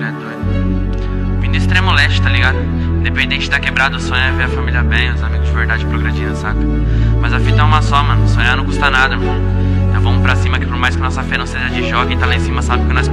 é doido. Vim do extremo leste, tá ligado? Independente da quebrada, o sonho é ver a família bem, os amigos de verdade progredindo, saca? Mas a fita é uma só, mano. Sonhar não custa nada, mano. Então vamos pra cima, que por mais que nossa fé não seja de jogo, quem tá lá em cima sabe que nós